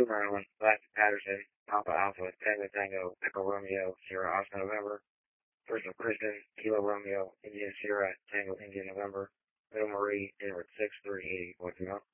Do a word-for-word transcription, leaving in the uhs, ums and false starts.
Cooper Island, Black Patterson, Papa Alpha, Tango Tango, Echo Romeo, Sierra Oscar November, First of Kristen, Kilo Romeo, Indian Sierra, Tango Indian November, Little Marie, Edward six three eighty, voicemail.